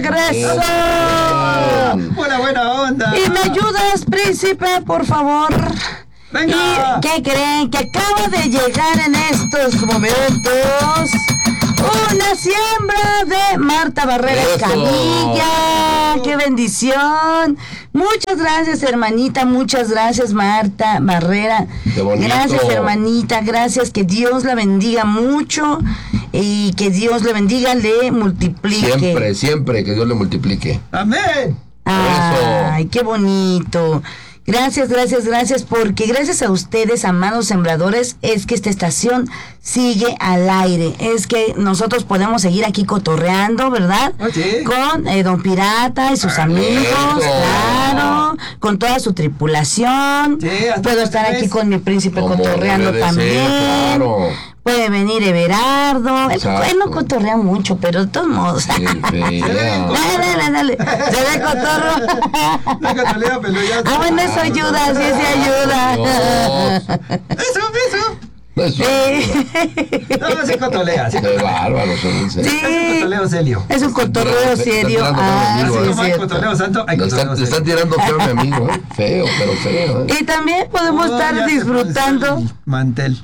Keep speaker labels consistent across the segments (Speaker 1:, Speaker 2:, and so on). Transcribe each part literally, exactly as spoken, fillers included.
Speaker 1: regreso.
Speaker 2: Buena, buena onda.
Speaker 1: ¿Y me ayudas, príncipe, por favor?
Speaker 2: Venga.
Speaker 1: ¿Y qué creen? Que acaba de llegar en estos momentos una siembra de Marta Barrera
Speaker 3: Eso.
Speaker 1: Escamilla. ¡Qué bendición! Muchas gracias, hermanita. Muchas gracias, Marta Barrera.
Speaker 3: Qué bonito.
Speaker 1: Gracias, hermanita. Gracias. Que Dios la bendiga mucho y que Dios le bendiga, le multiplique.
Speaker 3: Siempre, siempre, que Dios le multiplique.
Speaker 2: Amén.
Speaker 1: Ay, qué bonito. Gracias, gracias, gracias, porque gracias a ustedes, amados sembradores, es que esta estación sigue al aire. Es que nosotros podemos seguir aquí cotorreando, ¿verdad?
Speaker 2: Ah, sí.
Speaker 1: Con eh, Don Pirata y sus
Speaker 3: Ah,
Speaker 1: amigos,
Speaker 3: eso.
Speaker 1: claro, con toda su tripulación.
Speaker 2: Sí, hasta
Speaker 1: Puedo estar
Speaker 2: tres.
Speaker 1: aquí con mi príncipe
Speaker 3: Como
Speaker 1: cotorreando
Speaker 3: debe de
Speaker 1: también.
Speaker 3: ser, claro.
Speaker 1: Puede venir Everardo. Él,
Speaker 3: Exacto.
Speaker 1: él no cotorrea mucho, pero de todos modos.
Speaker 3: Qué fea.
Speaker 1: Dale, dale, dale. Se ve cotorro.
Speaker 2: Venga, Talía, pero ya.
Speaker 1: Ah, bueno, eso ayuda, sí, sí ayuda.
Speaker 3: Dios.
Speaker 2: Eso, eso.
Speaker 3: Eso.
Speaker 1: Sí.
Speaker 2: No, sí cotolea, sí
Speaker 3: Qué
Speaker 2: cotolea.
Speaker 3: bárbaro, son en serio.
Speaker 1: Sí.
Speaker 2: Es un cotoleo serio.
Speaker 1: Es un cotorreo
Speaker 3: Está
Speaker 1: serio.
Speaker 3: tirando
Speaker 1: Ah,
Speaker 3: conmigo,
Speaker 1: sí,
Speaker 3: ¿eh?
Speaker 1: es
Speaker 2: Como hay
Speaker 1: cierto.
Speaker 2: cotorreo santo, hay
Speaker 3: Le
Speaker 2: cotorreo
Speaker 3: están, le están
Speaker 2: serio.
Speaker 3: tirando feo a mi amigo, ¿eh? Feo, pero feo, ¿eh?
Speaker 1: Y también podemos
Speaker 2: Oh,
Speaker 1: estar
Speaker 2: ya se
Speaker 1: disfrutando.
Speaker 2: puso el mantel.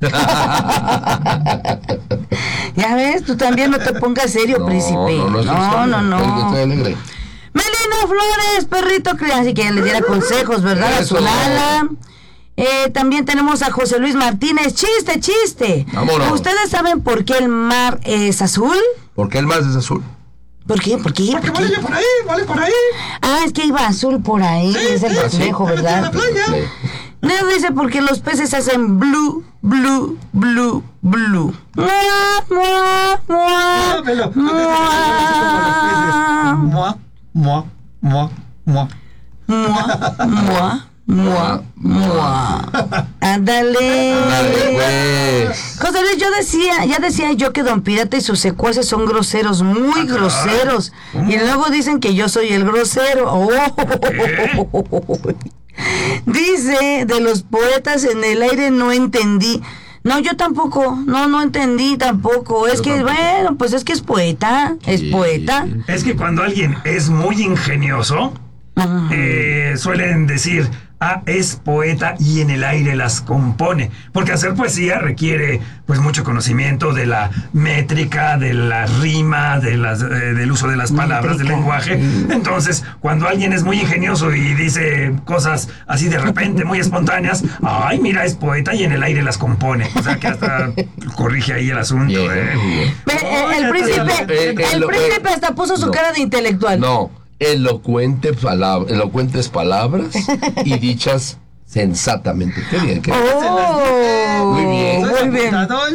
Speaker 1: Ya ves, tú también no te pongas serio,
Speaker 3: No,
Speaker 1: príncipe.
Speaker 3: no, no, estoy
Speaker 1: No,
Speaker 3: serio,
Speaker 1: no, no.
Speaker 3: estoy- Estoy alegre.
Speaker 1: Melina Flores, perrito cría, así que le diera consejos, ¿verdad? A su
Speaker 3: Eso.
Speaker 1: Lala. Eh, también tenemos a José Luis Martínez. Chiste, chiste.
Speaker 3: Vámonos.
Speaker 1: ¿Ustedes saben por qué el mar es azul?
Speaker 3: ¿Por qué el mar es azul?
Speaker 1: ¿Por qué? ¿Por qué?
Speaker 2: Porque
Speaker 1: ¿Por
Speaker 2: vale
Speaker 1: qué?
Speaker 2: ya por ahí, vale por ahí.
Speaker 1: Ah, es que iba azul por ahí.
Speaker 2: Sí,
Speaker 1: Es el
Speaker 2: sí,
Speaker 1: reflejo,
Speaker 2: sí,
Speaker 1: ¿verdad?
Speaker 2: en la playa.
Speaker 1: No, dice porque los peces hacen blue, blue, blue, blue. Mua, mua, mua,
Speaker 2: Ah, velo.
Speaker 1: mua,
Speaker 2: Mua, mua, mua, mua.
Speaker 1: mua, mua, mua, mua. Ándale.
Speaker 3: Dale, pues.
Speaker 1: José Luis, yo decía, ya decía yo que Don Pirata y sus secuaces son groseros, muy groseros. Y luego dicen que yo soy el grosero. Oh. Dice, de los poetas en el aire no entendí. No, yo tampoco, no, no entendí tampoco. Es
Speaker 3: Yo
Speaker 1: que,
Speaker 3: tampoco.
Speaker 1: bueno, pues es que es poeta, es
Speaker 3: Sí.
Speaker 1: poeta.
Speaker 4: Es que cuando alguien es muy ingenioso,
Speaker 1: Ah.
Speaker 4: eh, suelen decir, ah, es poeta y en el aire las compone. Porque hacer poesía requiere pues mucho conocimiento de la métrica, de la rima, de las, eh, del uso de las palabras, del
Speaker 1: Métrica.
Speaker 4: lenguaje. Entonces, cuando alguien es muy ingenioso y dice cosas así de repente, muy espontáneas, ay, mira, es poeta y en el aire las compone. O sea que hasta corrige ahí el asunto.
Speaker 3: Bien,
Speaker 4: eh.
Speaker 3: bien.
Speaker 1: Ve, eh, el príncipe,
Speaker 3: Eh, eh,
Speaker 1: el
Speaker 3: lo-
Speaker 1: príncipe
Speaker 3: eh,
Speaker 1: hasta puso su
Speaker 3: no.
Speaker 1: cara de intelectual.
Speaker 3: No, elocuente palab- elocuentes palabras y dichas sensatamente. Qué bien, qué bien.
Speaker 1: Oh,
Speaker 3: Muy bien.
Speaker 1: muy bien.
Speaker 2: Apuntador.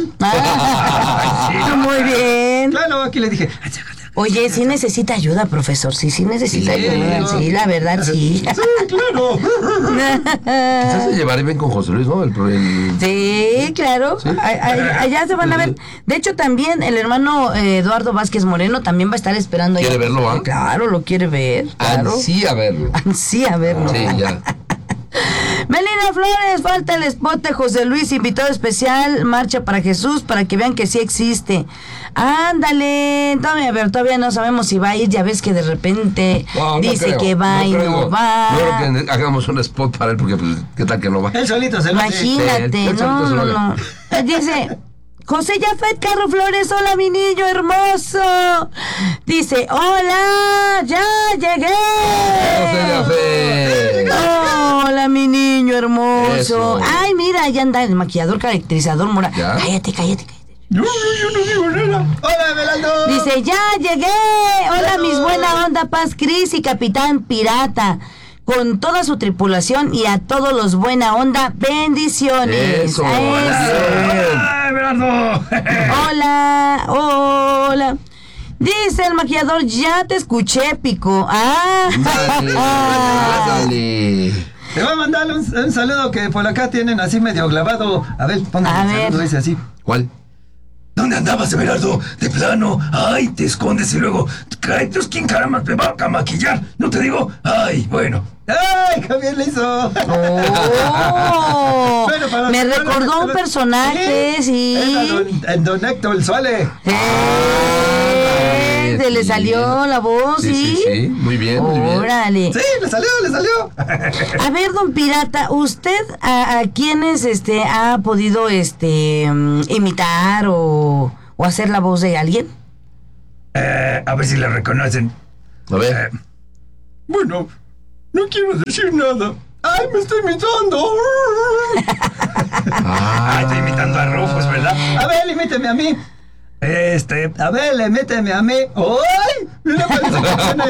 Speaker 1: Ah, muy bien.
Speaker 2: Claro, aquí le dije.
Speaker 1: Oye, sí necesita ayuda, profesor. Sí, sí necesita
Speaker 3: Sí,
Speaker 1: ayuda.
Speaker 2: no.
Speaker 1: Sí, la verdad, sí.
Speaker 2: Sí, claro.
Speaker 3: Quizás se llevaré bien con José Luis, ¿no? El, pro- el-
Speaker 1: Sí, claro.
Speaker 3: Sí.
Speaker 1: Ay- ay- Allá se van a ver. De hecho, también el hermano eh, Eduardo Vázquez Moreno también va a estar esperando.
Speaker 3: ¿Quiere
Speaker 1: allá.
Speaker 3: verlo, ah?
Speaker 1: Claro, lo quiere ver. Claro.
Speaker 3: Ansía verlo.
Speaker 1: Ansía verlo.
Speaker 3: Sí, ya.
Speaker 1: Melina Flores, falta el spot de José Luis, invitado especial, Marcha para Jesús, para que vean que sí existe. Ándale, todavía, a ver, todavía no sabemos si va a ir, ya ves que de repente
Speaker 3: No, no
Speaker 1: dice
Speaker 3: creo,
Speaker 1: que va y
Speaker 3: creo.
Speaker 1: no va.
Speaker 3: No creo que hagamos un spot para él porque, pues, ¿qué tal que no va?
Speaker 2: Él solito se lo hace.
Speaker 1: Imagínate,
Speaker 3: Sí, él
Speaker 1: no,
Speaker 3: solito se
Speaker 1: no,
Speaker 3: lo
Speaker 1: no. Dice, José Yafet Carro Flores, hola mi niño hermoso. Dice, hola, ya llegué.
Speaker 3: José Yafet.
Speaker 1: Hola mi niño hermoso.
Speaker 3: Eso.
Speaker 1: Ay, mira, ahí anda el maquillador caracterizador mora.
Speaker 3: ¿Ya?
Speaker 1: Cállate, cállate, cállate.
Speaker 2: No, no, yo no digo nada. Hola, Belaldo.
Speaker 1: Dice, ya llegué. Hola, mis buena onda, Paz Cris y Capitán Pirata. Con toda su tripulación y a todos los buena onda, bendiciones.
Speaker 3: Eso,
Speaker 1: A eso.
Speaker 4: ¡Ay, Berardo!
Speaker 1: Hola, hola. Dice el maquillador, ya te escuché, Pico. Ah.
Speaker 3: Dale, dale.
Speaker 2: Te voy a mandar un, un saludo que por acá tienen así medio clavado. A ver,
Speaker 1: A
Speaker 2: pongan el
Speaker 1: ver.
Speaker 2: saludo, dice así.
Speaker 3: ¿Cuál?
Speaker 4: ¿Dónde andabas, Everardo? De plano. Ay, te escondes y luego. Cállate, ¿quién caramba te va a maquillar? ¿No te digo? Ay, bueno.
Speaker 2: ¡Ay, qué bien le hizo!
Speaker 1: Oh,
Speaker 2: Bueno, para
Speaker 1: me
Speaker 2: los que no
Speaker 1: recordó
Speaker 2: lo-
Speaker 1: un personaje, sí.
Speaker 2: Es a don, el don Héctor Sole.
Speaker 1: Sí, se le salió la voz, ¿sí?
Speaker 3: Sí, sí, sí. Muy bien, muy bien.
Speaker 1: Órale.
Speaker 2: Sí, le salió, le salió.
Speaker 1: A ver, don Pirata, ¿usted a, a quiénes este, ha podido este, mm, imitar o, o hacer la voz de alguien?
Speaker 4: Eh, a ver si le reconocen.
Speaker 3: A ver.
Speaker 4: Eh,
Speaker 2: Bueno, no quiero decir nada. ¡Ay, me estoy imitando!
Speaker 4: ah, estoy imitando a Rufus, ¿verdad?
Speaker 2: Abel, imíteme a mí.
Speaker 4: Este,
Speaker 2: Abel, imíteme a mí. ¡Ay! Mira, parece que tiene.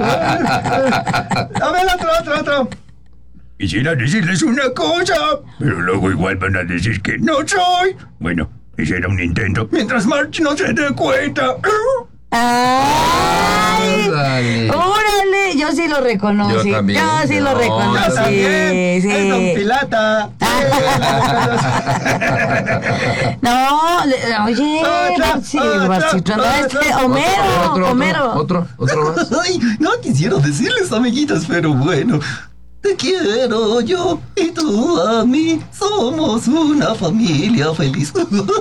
Speaker 2: Abel, otro, otro, otro.
Speaker 5: Quisiera decirles una cosa, pero luego igual van a decir que no soy. Bueno, ese era un intento. Mientras March no se dé cuenta.
Speaker 1: ¡Ay!
Speaker 3: Ándale.
Speaker 1: ¡Órale! Yo sí lo reconocí.
Speaker 3: Yo también.
Speaker 1: Yo sí lo
Speaker 3: No,
Speaker 1: reconocí.
Speaker 2: Yo también.
Speaker 1: Sí.
Speaker 2: Es Don Pilata.
Speaker 1: No, le- oye,
Speaker 2: Otro,
Speaker 1: Barci-
Speaker 2: otro,
Speaker 1: Barcito, no,
Speaker 2: otro,
Speaker 1: este,
Speaker 2: otro,
Speaker 1: Homero,
Speaker 3: Otro, otro,
Speaker 1: Homero.
Speaker 3: Otro, otro más.
Speaker 2: Ay, no quisiera decirles, amiguitas, pero bueno. Te quiero yo y tú a mí. Somos una familia feliz.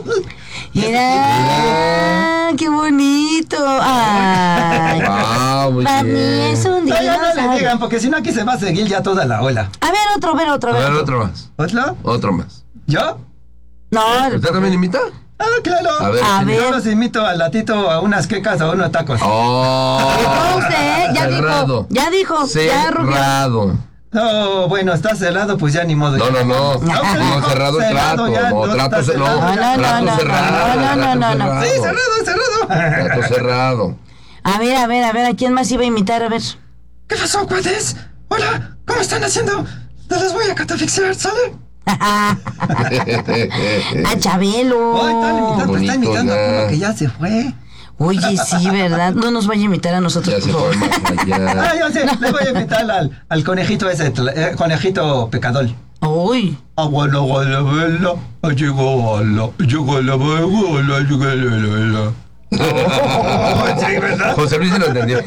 Speaker 1: Mira, qué bonito. Ay,
Speaker 3: Wow, muy
Speaker 1: para mí
Speaker 3: bien.
Speaker 1: es un
Speaker 2: No, ya no le
Speaker 1: dinosaurio.
Speaker 2: digan, porque si no aquí se va a seguir ya toda la ola.
Speaker 1: A ver, otro, a ver, otro,
Speaker 3: A
Speaker 1: a ver.
Speaker 3: ver, otro más.
Speaker 2: ¿Otro?
Speaker 3: Otro más.
Speaker 2: ¿Yo?
Speaker 1: No,
Speaker 3: ¿Usted también imita?
Speaker 2: Ah, claro.
Speaker 3: A ver.
Speaker 1: A ver.
Speaker 2: Yo los invito al latito a unas quecas o a unos tacos.
Speaker 3: Oh.
Speaker 1: no, usted, ya
Speaker 3: Cerrado.
Speaker 1: dijo, ya dijo, ya rugió.
Speaker 3: Cerrado.
Speaker 2: No, bueno, está cerrado, pues ya ni modo.
Speaker 3: No, no, no.
Speaker 2: Aunque
Speaker 3: No,
Speaker 2: dijo
Speaker 3: cerrado el
Speaker 2: cerrado,
Speaker 3: trato.
Speaker 2: ya
Speaker 3: No,
Speaker 2: no
Speaker 3: trato
Speaker 2: está
Speaker 3: cerrado.
Speaker 2: cerrado.
Speaker 1: No, no,
Speaker 3: Trato
Speaker 1: no,
Speaker 3: cerrado.
Speaker 1: no, no, no, no, no.
Speaker 2: Sí, cerrado, cerrado.
Speaker 3: Trato cerrado.
Speaker 1: A ver, a ver, a ver, ¿a quién más iba a imitar? A ver.
Speaker 2: ¿Qué pasó, cuates? Hola, ¿cómo están haciendo? Te las voy a catafixiar, ¿sale?
Speaker 1: A Chabelo.
Speaker 2: Ay, están imitando,
Speaker 3: Bonito,
Speaker 2: está imitando a
Speaker 3: ya.
Speaker 2: uno que ya se fue.
Speaker 1: Oye, sí, ¿verdad? No nos vaya a imitar a nosotros,
Speaker 3: Ya
Speaker 1: por
Speaker 3: se
Speaker 1: favor.
Speaker 3: fue más
Speaker 2: Ah,
Speaker 3: allá.
Speaker 2: yo sé, le voy a invitar al, al conejito ese, eh, conejito pecador.
Speaker 1: Uy.
Speaker 2: Abuela, abuela, abuela, llegó a la, llegó a la, abuela, llegó a la,
Speaker 4: sí, ¿verdad?
Speaker 3: José Luis se lo entendió.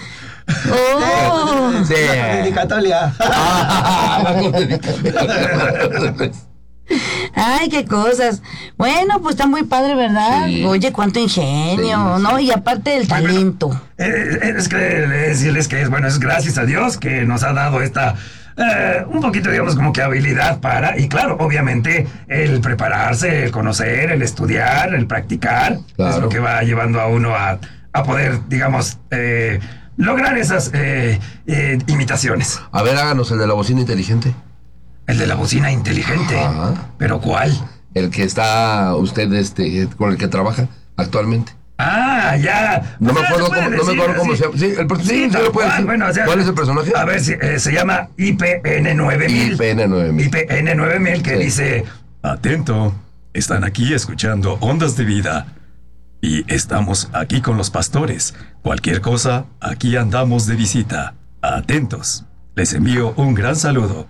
Speaker 1: Oh.
Speaker 3: Sí.
Speaker 2: la dedicatoria.
Speaker 3: Ah, la dedicatoria.
Speaker 1: Ay, qué cosas. Bueno, pues está muy padre, ¿verdad?
Speaker 3: Sí.
Speaker 1: Oye, cuánto ingenio,
Speaker 3: Sí,
Speaker 1: ¿no?
Speaker 3: sí.
Speaker 1: Y aparte el talento.
Speaker 4: Eh, eh, es que decirles que es bueno, es gracias a Dios que nos ha dado esta eh, un poquito, digamos, como que habilidad para, y claro, obviamente, el prepararse, el conocer, el estudiar, el practicar,
Speaker 3: Claro.
Speaker 4: es lo que va llevando a uno a, a poder, digamos, eh, lograr esas eh, eh, imitaciones.
Speaker 3: A ver, háganos el de la bocina inteligente.
Speaker 4: El de la bocina inteligente.
Speaker 3: Ajá.
Speaker 4: ¿Pero cuál?
Speaker 3: El que está usted este con el que trabaja actualmente.
Speaker 4: Ah, ya.
Speaker 3: No
Speaker 4: O
Speaker 3: me
Speaker 4: sea,
Speaker 3: acuerdo
Speaker 4: se puede
Speaker 3: cómo- no me
Speaker 4: decir
Speaker 3: acuerdo cómo
Speaker 4: así.
Speaker 3: se llama. Sí, el per- sí, sí
Speaker 4: tal
Speaker 3: lo puede
Speaker 4: cual.
Speaker 3: decir.
Speaker 4: Bueno, o sea,
Speaker 3: ¿Cuál es el personaje?
Speaker 4: A ver, si, eh, se llama I P N nueve mil.
Speaker 3: I P N nueve mil.
Speaker 4: I P N nueve mil que
Speaker 3: Sí.
Speaker 4: dice...
Speaker 5: Atento, están aquí escuchando Ondas de Vida. Y estamos aquí con los pastores. Cualquier cosa, aquí andamos de visita. Atentos. Les envío un gran saludo.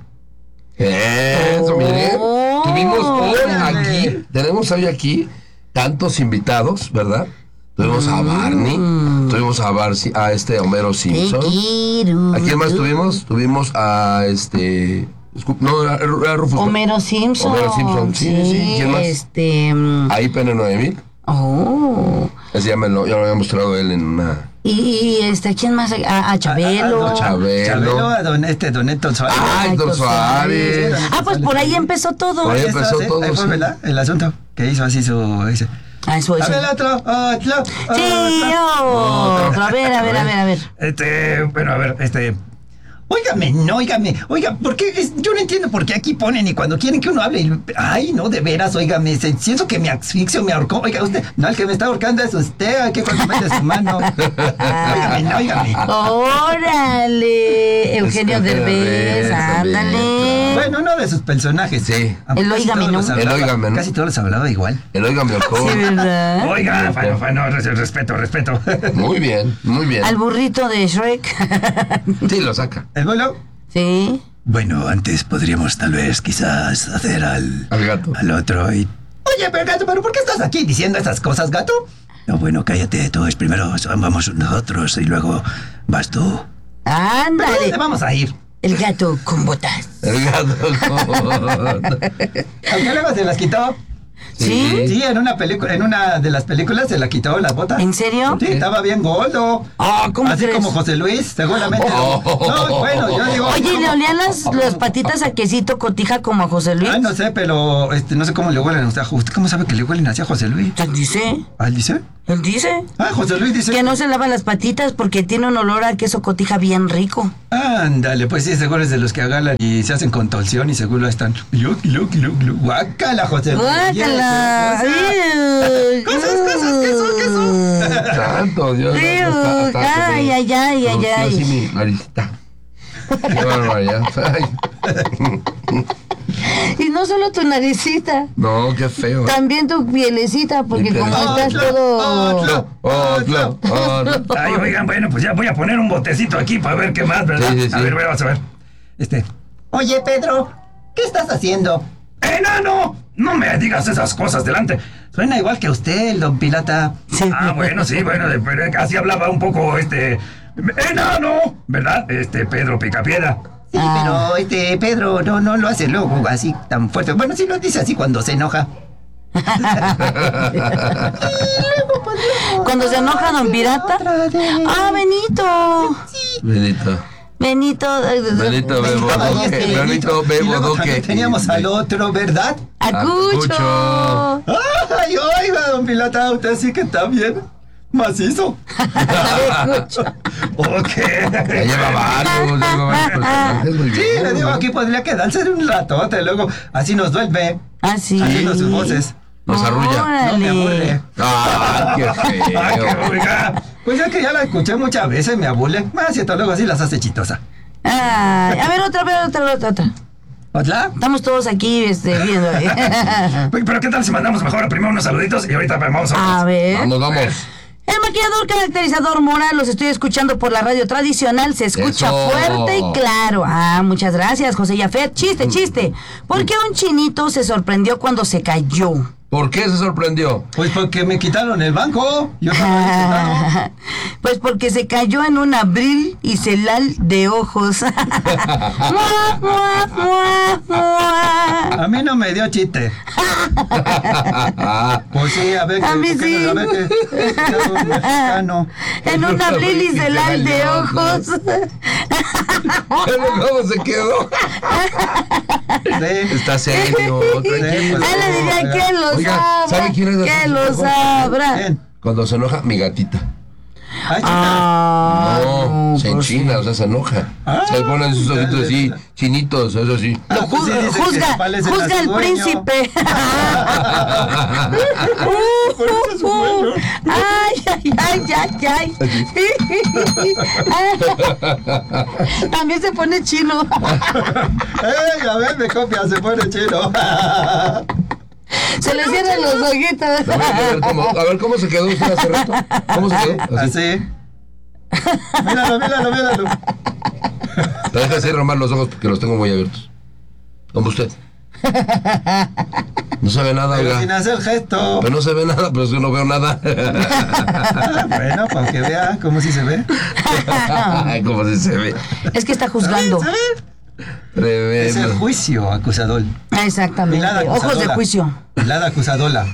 Speaker 3: Eso, mire.
Speaker 1: Oh.
Speaker 3: Tuvimos hoy
Speaker 2: Órale.
Speaker 3: aquí, tenemos hoy aquí tantos invitados, ¿verdad? Tuvimos a Barney, tuvimos a Barci, a este Homero
Speaker 1: Te
Speaker 3: Simpson.
Speaker 1: quiero.
Speaker 3: ¿A quién más tuvimos? Tuvimos a este. Scoop- No, era, era Rufus.
Speaker 1: Homero Simpson.
Speaker 3: Homero Simpson, sí, sí, sí. ¿Quién más?
Speaker 1: Este. mm,
Speaker 3: A I P N nueve mil.
Speaker 1: Oh.
Speaker 3: Ese ya me lo, ya lo había mostrado él en una.
Speaker 1: Y, y este, ¿quién más? A, a Chabelo.
Speaker 2: A- a- a-
Speaker 3: Chabelo.
Speaker 2: Chabelo, a don este, don Héctor Suárez.
Speaker 3: Ah, Héctor
Speaker 1: Héctor
Speaker 3: Suárez.
Speaker 1: Suárez. Ah, pues por ahí empezó todo.
Speaker 3: Por ahí
Speaker 2: Ahí está,
Speaker 3: empezó
Speaker 2: sí,
Speaker 3: todo,
Speaker 2: ahí fue,
Speaker 3: sí.
Speaker 2: ¿verdad? El asunto que hizo así su... Ese.
Speaker 1: Ah, eso,
Speaker 2: A
Speaker 1: eso.
Speaker 2: ver, otro, otro,
Speaker 1: Sí,
Speaker 2: otro.
Speaker 1: otro. A ver, a ver, a ver, a ver.
Speaker 4: Este, bueno, a ver, este...
Speaker 2: Óigame, no, óigame, oiga, ¿por qué? Es- yo no entiendo por qué aquí ponen y cuando quieren que uno hable, y- ay, no, de veras, óigame, se- siento que me asfixio, me ahorcó, oiga, usted, no, el que me está ahorcando es usted, hay que cuando mete su mano. Óigame, no, óigame.
Speaker 1: Órale, Eugenio
Speaker 3: Eugenio
Speaker 1: Derbez,
Speaker 3: Derbez,
Speaker 1: ándale.
Speaker 2: Bueno, uno de sus personajes.
Speaker 3: Sí.
Speaker 2: Aunque
Speaker 1: El
Speaker 2: casi
Speaker 1: óigame,
Speaker 2: todos
Speaker 1: ¿no?
Speaker 2: los hablaba-
Speaker 3: El óigame, ¿no?
Speaker 2: Casi todos los hablaba igual.
Speaker 3: El Óigame Orcó.
Speaker 1: Sí, ¿verdad?
Speaker 4: Oiga, bueno, bueno, res- respeto, respeto.
Speaker 3: Muy bien, muy bien.
Speaker 1: Al burrito de Shrek.
Speaker 3: Sí, lo saca.
Speaker 2: ¿El vuelo?
Speaker 1: Sí.
Speaker 5: Bueno, antes podríamos tal vez quizás hacer al,
Speaker 3: Al gato.
Speaker 5: al otro y...
Speaker 2: Oye, pero gato, ¿pero por qué estás aquí diciendo esas cosas, gato?
Speaker 5: No, bueno, cállate, tú es primero, vamos nosotros y luego vas tú.
Speaker 2: ¿Pero dónde
Speaker 1: Ándale.
Speaker 2: vamos a ir?
Speaker 1: El gato con botas.
Speaker 3: El gato.
Speaker 2: Aunque luego se las quitó.
Speaker 1: ¿Sí?
Speaker 2: Sí, en una película, en una de las películas se la quitó las botas.
Speaker 1: ¿En serio?
Speaker 2: Sí, estaba bien gordo.
Speaker 1: Ah, ¿cómo
Speaker 2: Así
Speaker 1: crees?
Speaker 2: como José Luis, seguramente.
Speaker 3: Oh.
Speaker 2: No, bueno, yo digo.
Speaker 1: Oye, ¿y
Speaker 2: ¿cómo?
Speaker 1: le olían las, las patitas a quesito cotija como a José Luis?
Speaker 2: Ay, no sé, pero este, no sé cómo le huelen. O sea, ¿usted cómo sabe que le huelen así a José Luis?
Speaker 1: ¿Él dice?
Speaker 2: ¿Ah, él dice?
Speaker 1: ¿Él dice?
Speaker 2: Ah, José Luis dice.
Speaker 1: Que no se lava las patitas porque tiene un olor a queso cotija bien rico.
Speaker 2: Ándale, pues sí, seguro es de los que agarran y se hacen con torsión y seguro están. Luc, luc, luc, luc. Guácala, José Luis.
Speaker 1: ¡Guácala!
Speaker 2: Yes, Cosas, cosas, ¿qué son? ¿Qué son?
Speaker 3: Santo, Dios.
Speaker 1: Iu,
Speaker 3: está- está
Speaker 1: ay,
Speaker 3: como-
Speaker 1: ay, ay, ay,
Speaker 3: Yo
Speaker 1: ay.
Speaker 3: sí mi naricita. Qué barbaridad. Ay,
Speaker 1: Y no solo tu naricita,
Speaker 3: no, qué feo.
Speaker 1: también tu pielecita, porque
Speaker 3: Mi
Speaker 1: como
Speaker 3: piel.
Speaker 1: estás todo...
Speaker 3: Otro, otro, otro.
Speaker 4: Ay, oigan, bueno, pues ya voy a poner un botecito aquí para ver qué más, ¿verdad?
Speaker 3: Sí, sí, sí.
Speaker 4: A ver, vamos a ver.
Speaker 2: Este. Oye, Pedro, ¿qué estás haciendo?
Speaker 4: ¡Enano! No me digas esas cosas delante.
Speaker 2: Suena igual que usted, el don Pilata.
Speaker 4: Ah, bueno, sí, bueno, de- pero así hablaba un poco este. ¡Enano! ¿Verdad? Este Pedro Picapiedra.
Speaker 2: Sí,
Speaker 1: Ah.
Speaker 2: pero este Pedro no, no lo hace luego así tan fuerte. Bueno, sí lo dice así cuando se enoja.
Speaker 1: Cuando se enoja don Pirata. Ah, Benito.
Speaker 3: Benito.
Speaker 1: Benito. eh,
Speaker 3: Benito Bebo
Speaker 2: Ay,
Speaker 3: Duque.
Speaker 2: este
Speaker 3: Benito
Speaker 2: Y
Speaker 3: Bebo
Speaker 2: luego
Speaker 3: Duque.
Speaker 2: también teníamos al otro, ¿verdad?
Speaker 1: Acucho.
Speaker 3: Acucho.
Speaker 2: Ay, oiga, don Pilata, usted sí que está bien macizo.
Speaker 4: Ok.
Speaker 3: Ya lleva varios, ya lleva varios personajes, muy
Speaker 2: Sí,
Speaker 3: bien,
Speaker 2: le digo,
Speaker 3: ¿no?
Speaker 2: aquí podría quedarse un ratote, luego así nos duerme.
Speaker 1: Ah, sí.
Speaker 2: Haciendo sus voces.
Speaker 3: Nos arrulla.
Speaker 2: No me
Speaker 1: Órale.
Speaker 2: aburre.
Speaker 3: ¡Ah, qué
Speaker 4: Ay, qué
Speaker 3: feo!
Speaker 4: oiga.
Speaker 2: Pues ya que ya la escuché muchas veces, me aburre. Más cierto, luego así las hace chitosa.
Speaker 1: Ay, a ver, otra, a ver, otra, otra, otra.
Speaker 2: ¿Otra?
Speaker 1: Estamos todos aquí este, viendo. ¿eh?
Speaker 4: Oye, pero ¿qué tal si mandamos mejor primero unos saluditos y ahorita vamos a
Speaker 1: A ver.
Speaker 3: Vamos, vamos.
Speaker 1: El maquillador caracterizador Mora, los estoy escuchando por la radio tradicional, se escucha
Speaker 3: Eso.
Speaker 1: fuerte y claro. Ah, muchas gracias, José Yafet. Chiste, chiste. ¿Por qué un chinito se sorprendió cuando se cayó?
Speaker 3: ¿Por qué se sorprendió?
Speaker 2: Pues porque me quitaron el banco. Yo no me quitaron.
Speaker 1: Pues porque se cayó en un abril y celal de ojos. Mua, mua, mua, mua.
Speaker 2: A mí no me dio chiste. Pues sí, a ver que.
Speaker 1: A mí
Speaker 2: ¿por qué
Speaker 1: sí.
Speaker 2: no? A ver que. Mexicano, mexicano.
Speaker 1: En un abril y celal de ojos.
Speaker 3: ¿Cómo se quedó?
Speaker 2: Sí.
Speaker 3: Está serio, tranquilo.
Speaker 2: pues,
Speaker 1: Ah, le diría que lo
Speaker 3: Oiga,
Speaker 1: sabrá.
Speaker 3: ¿sabe quién es la
Speaker 1: Que
Speaker 3: Susi
Speaker 1: lo
Speaker 3: Mejor?
Speaker 1: sabrá.
Speaker 2: Bien.
Speaker 3: Cuando se enoja, mi gatita.
Speaker 2: Ay, chica.
Speaker 1: Ah,
Speaker 3: No, se
Speaker 1: pues sí.
Speaker 3: enchina, o sea, se enoja.
Speaker 2: Ah,
Speaker 3: Se ponen sus ojitos así, chinitos, eso sí.
Speaker 2: Ah,
Speaker 1: Lo
Speaker 2: pues sí,
Speaker 1: juzga,
Speaker 2: dice que
Speaker 1: juzga,
Speaker 2: se parecen a
Speaker 1: juzga
Speaker 2: su
Speaker 1: el
Speaker 2: dueño.
Speaker 1: príncipe.
Speaker 2: Parece a su dueño.
Speaker 1: Ay, ay, ay, ay, ay. También se pone chino.
Speaker 2: ¡Ey! A ver, me copia, se pone chino.
Speaker 1: Se le cierran los ojitos.
Speaker 3: A ver, a ver cómo, a ver cómo se quedó usted hace rato. ¿Cómo se quedó? Así.
Speaker 2: Así. Míralo, míralo, míralo.
Speaker 3: Deja de cerrar más los ojos porque los tengo muy abiertos. Como usted. No se ve nada,
Speaker 2: Pero sin
Speaker 3: oiga.
Speaker 2: hacer gesto.
Speaker 3: Pero no se ve nada, pero es que no veo nada.
Speaker 2: Ah, bueno, para que vea cómo sí se ve.
Speaker 3: Como si se ve.
Speaker 1: Es que está juzgando.
Speaker 2: ¿Se ve? Es el
Speaker 3: Tremendo.
Speaker 2: juicio acusador.
Speaker 1: Exactamente.
Speaker 2: Mirada
Speaker 1: Ojos de
Speaker 2: acusadora.
Speaker 1: juicio.
Speaker 2: Mirada acusadora.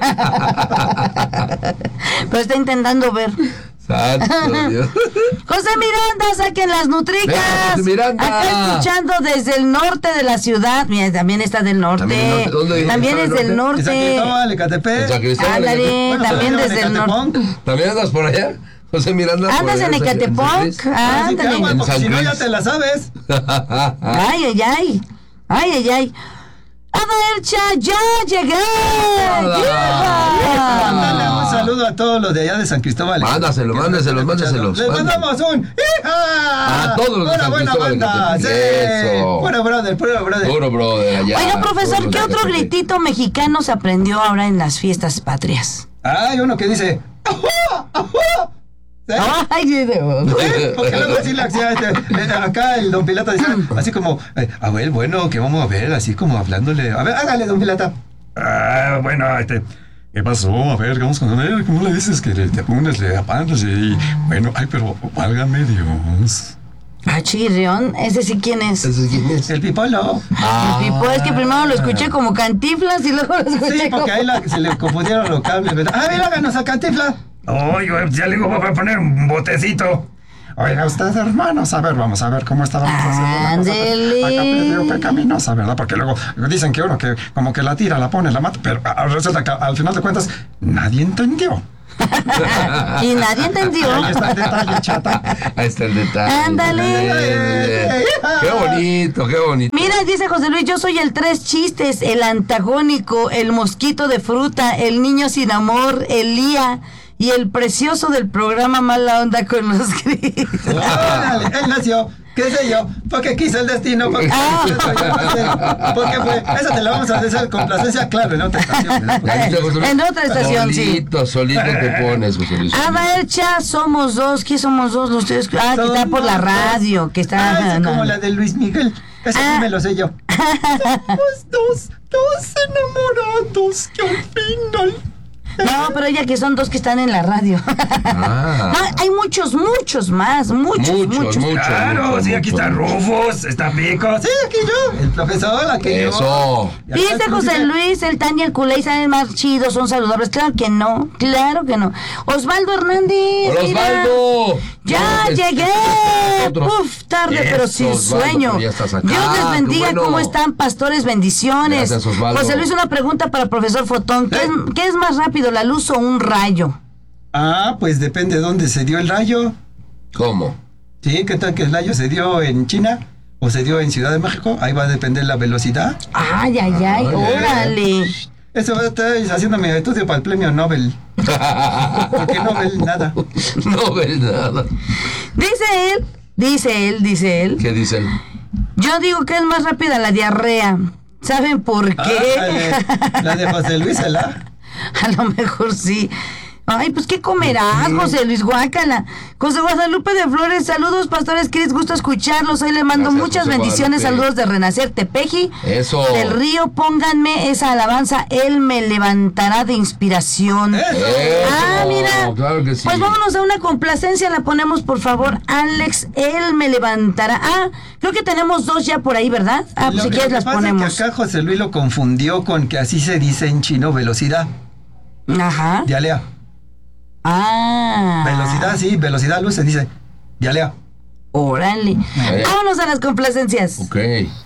Speaker 1: Pero está intentando ver.
Speaker 3: Santo Dios.
Speaker 1: José Miranda, saquen las nutricas.
Speaker 3: Venga, José Miranda.
Speaker 1: Acá escuchando desde el norte de la ciudad. Mira, también está del norte.
Speaker 3: También del norte. ¿Dónde dice
Speaker 1: También
Speaker 3: que
Speaker 1: es
Speaker 3: está
Speaker 1: del
Speaker 3: del
Speaker 2: En San
Speaker 1: norte.
Speaker 2: Cristóbal, Ecatepec.
Speaker 3: En San Cristóbal.
Speaker 1: Ándale,
Speaker 2: Bueno,
Speaker 1: también
Speaker 2: pero
Speaker 1: desde
Speaker 2: en
Speaker 1: el norte.
Speaker 2: Ecatepec.
Speaker 3: ¿También andas por allá? José Miranda. por
Speaker 1: ¿Andas
Speaker 3: allá,
Speaker 1: en
Speaker 3: San-
Speaker 1: Ecatepec?
Speaker 3: San Luis.
Speaker 2: Así que
Speaker 1: Ándale.
Speaker 2: agua,
Speaker 3: En
Speaker 2: porque
Speaker 3: San
Speaker 2: si no ya
Speaker 3: Luis.
Speaker 2: te la sabes.
Speaker 1: Ay, ay, ay. Ay, ay, ay. A ver, cha, ya llegué.
Speaker 3: Hola.
Speaker 2: Mándale
Speaker 1: ¡Yepa!
Speaker 2: un saludo a todos los de allá de San Cristóbal.
Speaker 3: Mándaselo,
Speaker 2: Que nos
Speaker 3: mándaselo,
Speaker 2: están escuchando.
Speaker 3: mándaselo.
Speaker 2: Les mandamos un ¡hija!
Speaker 3: A todos los de
Speaker 2: Pura
Speaker 3: San
Speaker 2: buena
Speaker 3: Cristóbal de
Speaker 2: banda. Sí.
Speaker 3: Ecatepec. Eso.
Speaker 2: Puro brother, puro brother.
Speaker 3: Puro brother allá.
Speaker 1: Oiga, profesor,
Speaker 3: Todos
Speaker 1: ¿qué
Speaker 3: los de
Speaker 1: otro
Speaker 3: Ecatepec.
Speaker 1: gritito mexicano se aprendió ahora en las fiestas patrias?
Speaker 2: Hay uno que dice ¡ajua! ¡ajua! ¿Sí?
Speaker 1: Ay, de-
Speaker 2: ¿Sí? Porque luego así la acción, este, eh, acá el don Pilata dice así como, eh, a ver, bueno, que vamos a ver, así como hablándole. A ver, hágale, don Pilata.
Speaker 4: Ah, bueno, este.
Speaker 5: ¿Qué pasó? A ver, vamos a ver, ¿cómo le dices que le- te pones, le apantas y... Bueno, ay, pero válgame Dios.
Speaker 1: Ah, Chirrión, ese sí, ¿quién es?
Speaker 3: ¿Ese quién es?
Speaker 2: El Pipolo.
Speaker 3: Ah.
Speaker 1: El Pipo, es que primero lo escuché como Cantinflas y luego lo escuché
Speaker 2: Sí,
Speaker 1: como...
Speaker 2: porque ahí la- se le confundieron los cables, ¿verdad? A ver, háganos a Cantinflas.
Speaker 4: Oiga, ya le digo, voy a poner un botecito.
Speaker 6: Oiga, ustedes, hermanos, a ver, vamos a ver cómo estábamos haciendo la cosa.
Speaker 1: Ándele.
Speaker 6: Acá medio pecaminosa, ¿verdad? Porque luego dicen que uno que como que la tira, la pone, la mata, pero ah, resulta que al final de cuentas nadie entendió.
Speaker 1: Y nadie entendió.
Speaker 6: Ahí está el detalle, chata.
Speaker 3: Ahí está el detalle.
Speaker 1: Ándale.
Speaker 3: Qué bonito, qué bonito.
Speaker 1: Mira, dice José Luis, yo soy el tres chistes, el antagónico, el mosquito de fruta, el niño sin amor, el Lía y el precioso del programa Mala Onda con los gris.
Speaker 2: Órale, él nació, qué sé yo, porque quiso el destino, porque,
Speaker 1: Ah.
Speaker 2: porque fue, esa te la vamos a hacer con placencia, claro, en otra estación, ¿verdad?
Speaker 3: Ahí está, José Luis.
Speaker 1: En otra estación, sí.
Speaker 3: Solito, solito te pones, José Luis.
Speaker 1: Abaelcha, somos dos. ¿Qué somos dos? Los tres. Ah, que está por la radio, que está.
Speaker 2: Ah, esa
Speaker 1: no,
Speaker 2: como
Speaker 1: no.
Speaker 2: la de Luis Miguel, esa
Speaker 1: Ah.
Speaker 2: sí me lo sé yo. Somos dos, dos enamorados que al final...
Speaker 1: No, pero ya que son dos que están en la radio.
Speaker 3: Ah.
Speaker 1: No, hay muchos, muchos más. Muchos,
Speaker 3: Muchos,
Speaker 1: muchos.
Speaker 3: muchos.
Speaker 4: Claro,
Speaker 3: mucho,
Speaker 4: sí, aquí
Speaker 3: mucho,
Speaker 4: está
Speaker 3: mucho.
Speaker 4: Rufus, está Pico.
Speaker 2: Sí, aquí yo, el profesor, aquí yo.
Speaker 3: Eso.
Speaker 2: Y acá
Speaker 1: Dice
Speaker 2: el
Speaker 1: José
Speaker 2: príncipe.
Speaker 1: Luis, el Tania y el Culey saben más chidos, son saludables. Claro que no, claro que no. Osvaldo Hernández.
Speaker 3: Hola,
Speaker 1: mira.
Speaker 3: Osvaldo.
Speaker 1: Ya
Speaker 3: No, es-
Speaker 1: llegué.
Speaker 3: Otro.
Speaker 1: Uf, tarde,
Speaker 3: Eso,
Speaker 1: pero sin
Speaker 3: Osvaldo,
Speaker 1: sueño.
Speaker 3: pero ya estás acá.
Speaker 1: Dios les
Speaker 3: Ah, qué
Speaker 1: bendiga.
Speaker 3: bueno.
Speaker 1: ¿Cómo están, pastores? Bendiciones.
Speaker 3: Gracias, Osvaldo.
Speaker 1: José Luis, una pregunta para el profesor Fotón. ¿Qué, es, qué es más rápido, la luz o un rayo?
Speaker 2: Ah, pues depende de dónde se dio el rayo.
Speaker 3: ¿Cómo?
Speaker 2: Sí, ¿qué tal que el rayo se dio en China o se dio en Ciudad de México? Ahí va a depender la velocidad.
Speaker 1: Ay, ay, ay,
Speaker 3: Ay,
Speaker 1: órale.
Speaker 2: Eso va a estar haciendo mi estudio para el premio Nobel. Porque Nobel nada.
Speaker 3: No ves nada.
Speaker 1: Dice él, dice él, dice él.
Speaker 3: ¿Qué dicen?
Speaker 1: Yo digo que es más rápida la diarrea. ¿Saben por
Speaker 2: Ah,
Speaker 1: qué?
Speaker 2: la, de, la de José Luis, ¿la?
Speaker 1: A lo mejor sí. Ay, pues ¿qué comerás, José Luis? Guácala. José Guadalupe de Flores, saludos, pastores Cris, gusto escucharlos. Hoy le mando
Speaker 3: Gracias,
Speaker 1: muchas
Speaker 3: José
Speaker 1: bendiciones,
Speaker 3: Guadalupe.
Speaker 1: saludos de Renacer Tepeji.
Speaker 3: Eso.
Speaker 1: Del Río, pónganme esa alabanza, Él me levantará de inspiración.
Speaker 2: Eso.
Speaker 1: Ah, mira.
Speaker 3: Claro que sí.
Speaker 1: Pues vámonos a una complacencia, la ponemos por favor. Alex, Él me levantará. Ah, creo que tenemos dos ya por ahí, ¿verdad? Ah, pues
Speaker 2: Lo
Speaker 1: si
Speaker 2: que-
Speaker 1: quieres
Speaker 2: lo
Speaker 1: las
Speaker 2: que pasa
Speaker 1: ponemos.
Speaker 2: es que acá José Luis lo confundió con que así se dice en chino velocidad.
Speaker 1: Ajá.
Speaker 2: Dialea.
Speaker 1: Ah.
Speaker 2: Velocidad, sí, velocidad luz se dice. Dialea.
Speaker 1: Órale.
Speaker 3: Eh.
Speaker 1: Vámonos a las complacencias.
Speaker 3: Ok.